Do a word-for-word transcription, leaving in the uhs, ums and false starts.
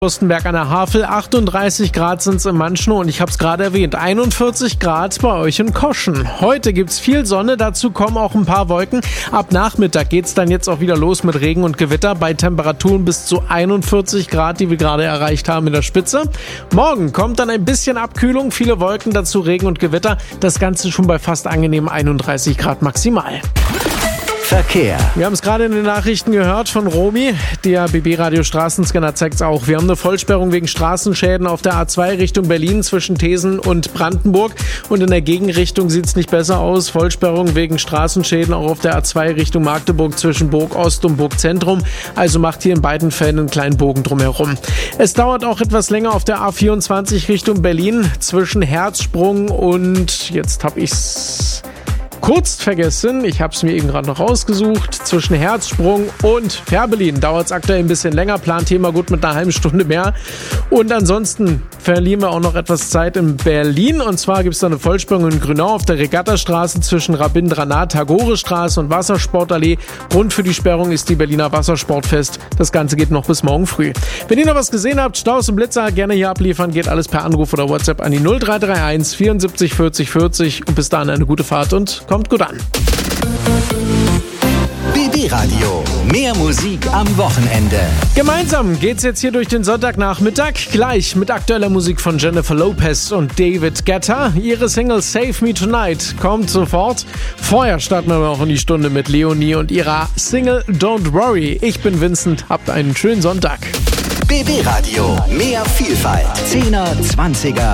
Fürstenberg an der Havel, achtunddreißig Grad sind es in Manschnow und ich habe es gerade erwähnt, einundvierzig Grad bei euch in Koschen. Heute gibt's viel Sonne, dazu kommen auch ein paar Wolken. Ab Nachmittag geht's dann jetzt auch wieder los mit Regen und Gewitter bei Temperaturen bis zu einundvierzig Grad, die wir gerade erreicht haben in der Spitze. Morgen kommt dann ein bisschen Abkühlung, viele Wolken, dazu Regen und Gewitter. Das Ganze schon bei fast angenehmen einunddreißig Grad maximal. Verkehr. Wir haben es gerade in den Nachrichten gehört von Romy. Der B B-Radio Straßenscanner zeigt es auch. Wir haben eine Vollsperrung wegen Straßenschäden auf der A zwei Richtung Berlin zwischen Thesen und Brandenburg. Und in der Gegenrichtung sieht es nicht besser aus. Vollsperrung wegen Straßenschäden auch auf der A zwei Richtung Magdeburg zwischen Burg Ost und Burg Zentrum. Also macht hier in beiden Fällen einen kleinen Bogen drumherum. Es dauert auch etwas länger auf der A vierundzwanzig Richtung Berlin zwischen Herzsprung und jetzt habe ich's kurz vergessen, ich habe es mir eben gerade noch rausgesucht, zwischen Herzsprung und Fährberlin dauert es aktuell ein bisschen länger, Planthema gut mit einer halben Stunde mehr. Und ansonsten verlieren wir auch noch etwas Zeit in Berlin, und zwar gibt es da eine Vollsperrung in Grünau auf der Regattastraße zwischen Rabindranath Tagore-Straße und Wassersportallee. Grund für die Sperrung ist die Berliner Wassersportfest. Das Ganze geht noch bis morgen früh. Wenn ihr noch was gesehen habt, Staus und Blitzer, gerne hier abliefern, geht alles per Anruf oder WhatsApp an die null drei drei eins vierundsiebzig vierzig vierzig und bis dahin eine gute Fahrt und kommt gut an. B B-Radio. Mehr Musik am Wochenende. Gemeinsam geht's jetzt hier durch den Sonntagnachmittag. Gleich mit aktueller Musik von Jennifer Lopez und David Guetta. Ihre Single Save Me Tonight kommt sofort. Vorher starten wir auch in die Stunde mit Leonie und ihrer Single Don't Worry. Ich bin Vincent. Habt einen schönen Sonntag. B B-Radio. Mehr Vielfalt. Zehner, Zwanziger